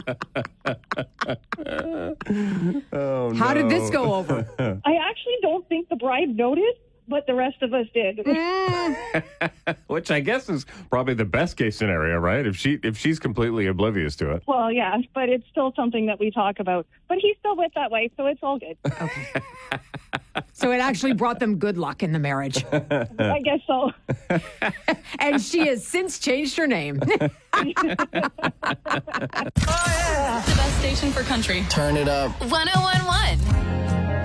Oh, How did this go over? I actually don't think the bride noticed, but the rest of us did. Which I guess is probably the best case scenario, right? If she's completely oblivious to it. Well, yeah, but it's still something that we talk about. But he still went that way, so it's all good. Okay. So it actually brought them good luck in the marriage. I guess so. And she has since changed her name. The best station for country. Turn it up. 101.1.